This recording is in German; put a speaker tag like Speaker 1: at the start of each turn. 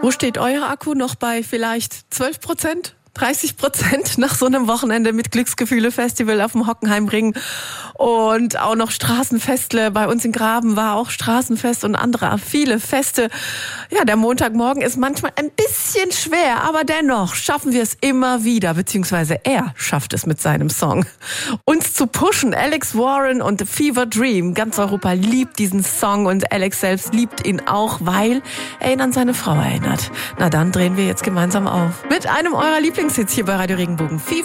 Speaker 1: Wo steht euer Akku? Noch bei vielleicht 12%? 30% nach so einem Wochenende mit Glücksgefühle-Festival auf dem Hockenheimring und auch noch Straßenfestle. Bei uns in Graben war auch Straßenfest und andere viele Feste. Ja, der Montagmorgen ist manchmal ein bisschen schwer, aber dennoch schaffen wir es immer wieder, beziehungsweise er schafft es mit seinem Song. Uns zu pushen, Alex Warren und The Fever Dream. Ganz Europa liebt diesen Song und Alex selbst liebt ihn auch, weil er ihn an seine Frau erinnert. Na dann drehen wir jetzt gemeinsam auf. Mit einem eurer Lieblingshits hier bei Radio Regenbogen. Fever